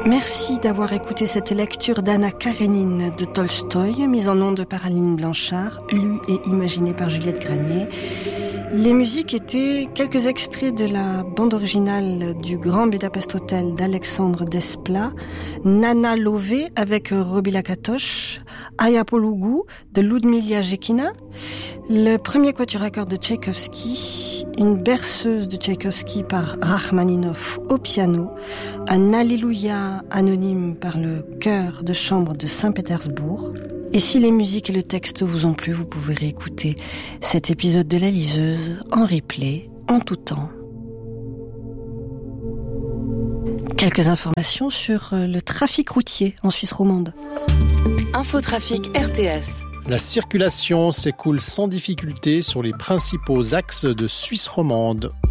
Merci d'avoir écouté cette lecture d'Anna Karénine de Tolstoï, mise en ondes par Aline Blanchard, lue et imaginée par Juliette Granier. Les musiques étaient quelques extraits de la bande originale du Grand Budapest Hotel d'Alexandre Desplat, Nana Lové avec Robi Lakatosh, Ayapolugu de Ludmila Jekina, le premier quatuor à cordes de Tchaïkovski, une berceuse de Tchaïkovski par Rachmaninov au piano, un Alléluia anonyme par le chœur de chambre de Saint-Pétersbourg. Et si les musiques et le texte vous ont plu, vous pouvez réécouter cet épisode de La Liseuse en replay, en tout temps. Quelques informations sur le trafic routier en Suisse romande. Infotrafic RTS. La circulation s'écoule sans difficulté sur les principaux axes de Suisse romande.